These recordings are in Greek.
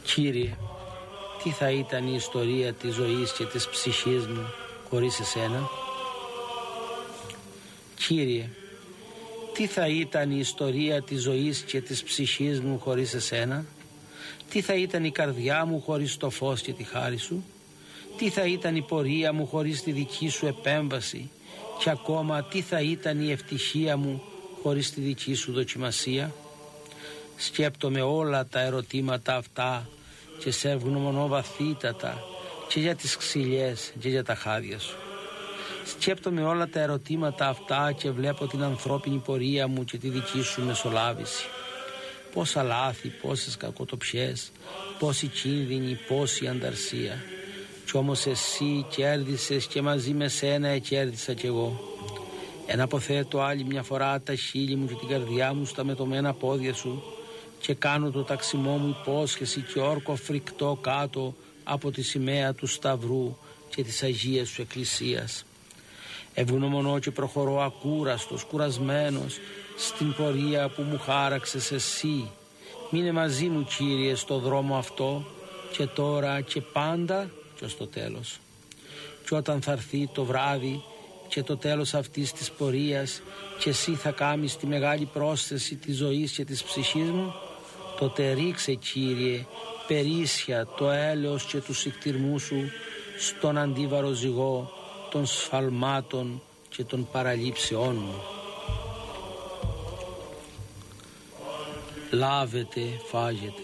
Κύριε, τι θα ήταν η ιστορία της ζωής και της ψυχής μου χωρίς εσένα? Κύριε, τι θα ήταν η ιστορία της ζωής και της ψυχής μου χωρίς εσένα? Τι θα ήταν η καρδιά μου χωρίς το φως και τη χάρη σου? Τι θα ήταν η πορεία μου χωρίς τη δική σου επέμβαση? Και ακόμα τι θα ήταν η ευτυχία μου χωρίς τη δική σου δοκιμασία? Σκέπτομαι όλα τα ερωτήματα αυτά και σε ευγνωμονώ βαθύτατα και για τις ξυλιές και για τα χάδια σου. Σκέπτομαι όλα τα ερωτήματα αυτά και βλέπω την ανθρώπινη πορεία μου και τη δική σου μεσολάβηση. Πόσα λάθη, πόσες κακοτοπιές, πόση κίνδυνη, πόση ανταρσία. Κι όμως εσύ κέρδισες και μαζί με σένα κέρδισα κι εγώ. Εναποθέτω άλλη μια φορά τα χείλη μου και την καρδιά μου στα μετωμένα πόδια σου και κάνω το ταξιμό μου υπόσχεση και όρκο φρικτό κάτω από τη σημαία του Σταυρού και της Αγίας σου Εκκλησίας. Ευγνωμονώ και προχωρώ ακούραστος, κουρασμένος στην πορεία που μου χάραξες εσύ. Μείνε μαζί μου, Κύριε, στο δρόμο αυτό και τώρα και πάντα και ως το τέλος. Και όταν θα έρθει το βράδυ και το τέλος αυτής της πορείας και εσύ θα κάμεις τη μεγάλη πρόσθεση της ζωής και της ψυχής μου, τότε ρίξε, Κύριε, περίσσια το έλεος και του σικτυρμού σου στον αντίβαρο ζυγό των σφαλμάτων και των παραλήψεών μου. Λάβετε, φάγετε.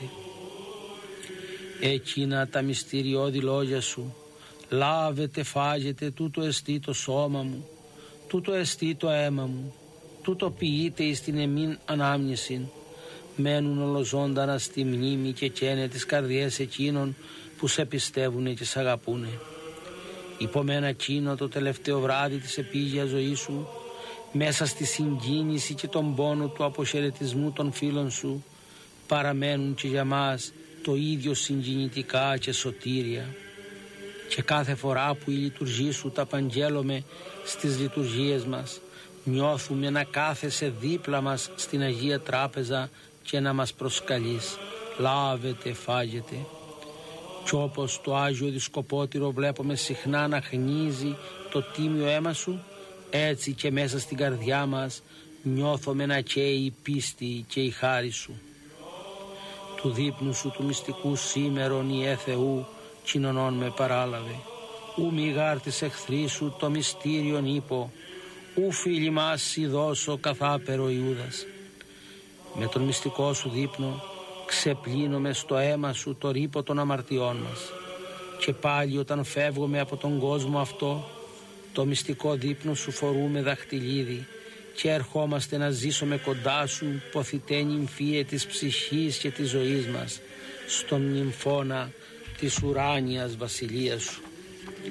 Εκείνα τα μυστηριώδη λόγια σου. Λάβετε, φάγετε, τούτο εστί το σώμα μου, τούτο εστί το αίμα μου, τούτο ποιείται εις την εμήν ανάμνησιν. Μένουν ολοζώντανα στη μνήμη και καίνε τις καρδιές εκείνων που σε πιστεύουνε και σε αγαπούνε. Υπομένα εκείνο το τελευταίο βράδυ της επίγειας ζωής σου, μέσα στη συγκίνηση και τον πόνο του αποχαιρετισμού των φίλων σου, παραμένουν και για μας το ίδιο συγκινητικά και σωτήρια. Και κάθε φορά που η λειτουργία σου τα απαγγέλλομαι στις λειτουργίες μας, νιώθουμε να κάθεσαι δίπλα μας στην Αγία Τράπεζα και να μας προσκαλείς. Λάβετε, φάγετε. Κι όπως το Άγιο Δισκοπότηρο βλέπουμε συχνά να χνίζει το τίμιο αίμα σου, έτσι και μέσα στην καρδιά μας νιώθουμε να καίει η πίστη και η χάρη σου. Του δείπνου σου του μυστικού σήμερον Ιε Θεού κοινωνών με παράλαβε. Ου μη γάρ της εχθρή σου το μυστήριον ύπο, ου φίλοι μας δώσω καθάπερο Ιούδας. Με τον μυστικό σου δείπνο ξεπλύνομαι στο αίμα σου το ρύπο των αμαρτιών μας. Και πάλι όταν φεύγουμε από τον κόσμο αυτό, το μυστικό δείπνο σου φορούμε δαχτυλίδι και ερχόμαστε να ζήσουμε κοντά σου, ποθητέ νυμφίε της ψυχής και της ζωής μας, στον νυμφώνα της ουράνιας βασιλείας σου.